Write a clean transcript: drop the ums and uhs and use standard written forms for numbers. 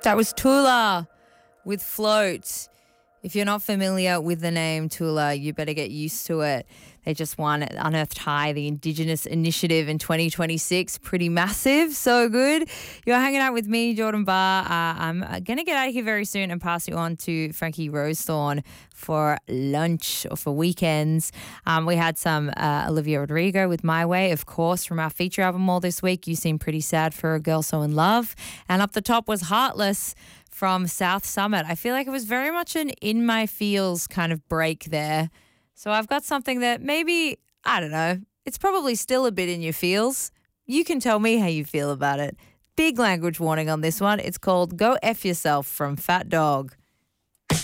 That was Tula with Float. If you're not familiar with the name Tula, you better get used to it. They just won at Unearthed High, the Indigenous Initiative in 2026. Pretty massive, so good. You're hanging out with me, Jordan Barr. I'm going to get out of here very soon and pass you on to Frankie Rosethorn for lunch or for weekends. We had some Olivia Rodrigo with My Way, of course, from our feature album all this week. You Seem Pretty Sad for a Girl So in Love. And up the top was Heartless from South Summit. I feel like it was very much an in my feels kind of break there. So I've got something that maybe, I don't know, it's probably still a bit in your feels. You can tell me how you feel about it. Big language warning on this one. It's called Go F Yourself from Fat Dog.